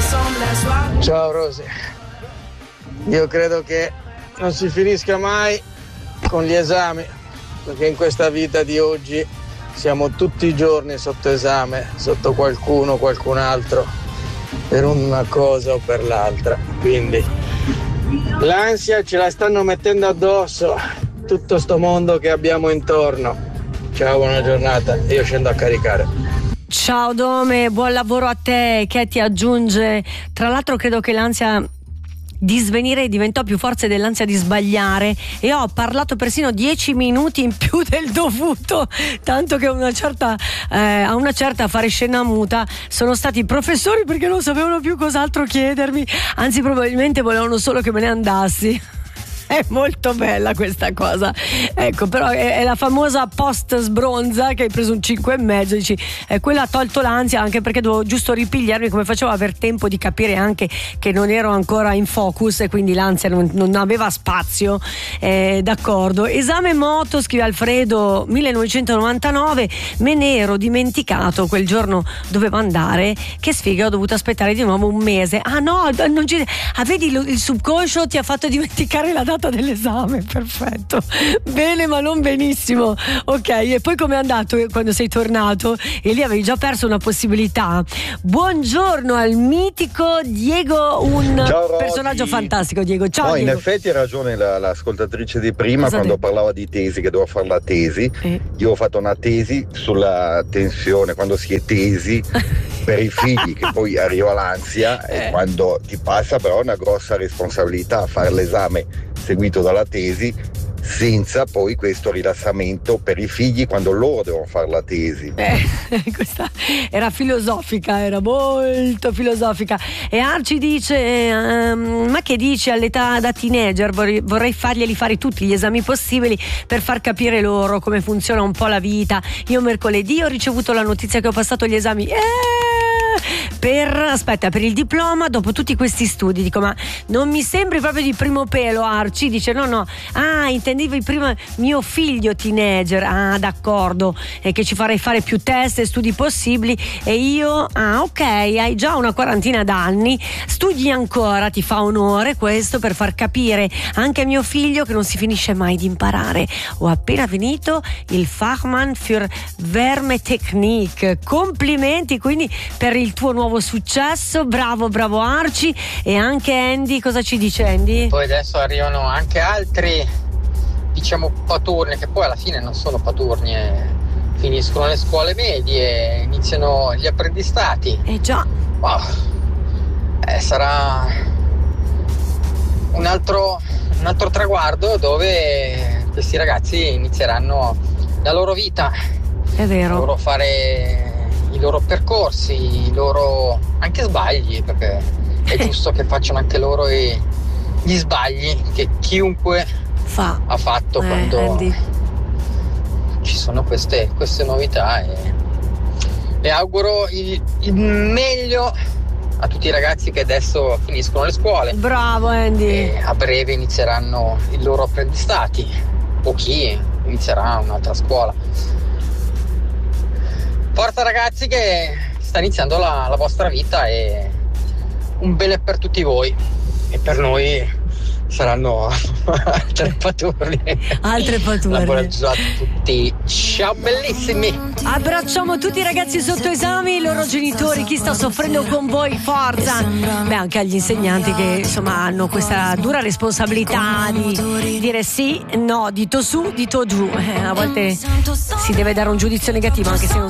Ciao Rosy, io credo che non si finisca mai con gli esami, perché in questa vita di oggi siamo tutti i giorni sotto esame, sotto qualcuno, qualcun altro, per una cosa o per l'altra. Quindi l'ansia ce la stanno mettendo addosso, tutto sto mondo che abbiamo intorno. Ciao, buona giornata, io scendo a caricare. Ciao Dome, buon lavoro a te, che ti aggiunge. Tra l'altro credo che l'ansia di svenire diventò più forte dell'ansia di sbagliare, e ho parlato persino 10 minuti in più del dovuto, tanto che a una certa a fare scena muta sono stati i professori, perché non sapevano più cos'altro chiedermi, anzi probabilmente volevano solo che me ne andassi. È molto bella questa cosa, ecco, però è la famosa post sbronza che hai preso un 5,5, dici quella ha tolto l'ansia, anche perché dovevo giusto ripigliarmi, come facevo, aver tempo di capire anche che non ero ancora in focus e quindi l'ansia non aveva spazio, d'accordo. Esame moto, scrive Alfredo, 1999, me ne ero dimenticato quel giorno, dovevo andare, che sfiga, ho dovuto aspettare di nuovo un mese. Ah no, vedi, il subconscio ti ha fatto dimenticare la data dell'esame, perfetto, bene ma non benissimo, ok. E poi com'è andato quando sei tornato? E lì avevi già perso una possibilità. Buongiorno al mitico Diego, un personaggio fantastico. Diego, ciao. No, Diego. in effetti ha ragione l'ascoltatrice di prima. Cosa quando parlava di tesi, che dovevo fare la tesi. Io ho fatto una tesi sulla tensione quando si è tesi per i figli, che poi arriva l'ansia e quando ti passa però una grossa responsabilità fare l'esame seguito dalla tesi, senza poi questo rilassamento per i figli quando loro devono fare la tesi. Questa era filosofica, era molto filosofica. E Arci dice ma che dici, all'età da teenager vorrei farglieli fare tutti gli esami possibili per far capire loro come funziona un po' la vita. Io mercoledì ho ricevuto la notizia che ho passato gli esami per il diploma dopo tutti questi studi. Dico, ma non mi sembri proprio di primo pelo, Arci. Dice no, intendevi prima mio figlio teenager. Ah, d'accordo, e che ci farei fare più test e studi possibili. E io, ok, hai già una quarantina d'anni, studi ancora, ti fa onore questo, per far capire anche a mio figlio che non si finisce mai di imparare. Ho appena finito il Fachmann für Wärmetechnik, complimenti quindi per il tuo nuovo successo, bravo Arci. E anche Andy, cosa ci dice Andy? Poi adesso arrivano anche altri, diciamo, paturni, che poi alla fine non sono paturni, finiscono le scuole medie, iniziano gli apprendistati. Già. Wow. Sarà un altro traguardo dove questi ragazzi inizieranno la loro vita. È vero. Loro fare i loro percorsi, i loro anche sbagli, perché è giusto che facciano anche loro gli sbagli che chiunque ha fatto quando Andy, ci sono queste novità, e auguro il meglio a tutti i ragazzi che adesso finiscono le scuole. Bravo Andy. E a breve inizieranno i loro apprendistati, o chi inizierà un'altra scuola. Forza ragazzi, che sta iniziando la vostra vita, e un bene per tutti voi, e per noi saranno altre paturne. Una buona giornata a tutti, ciao bellissimi. Abbracciamo tutti i ragazzi sotto esami, i loro genitori, chi sta soffrendo con voi, forza. Beh, anche agli insegnanti che insomma hanno questa dura responsabilità di dire sì, no, dito su, dito giù. A volte si deve dare un giudizio negativo anche se non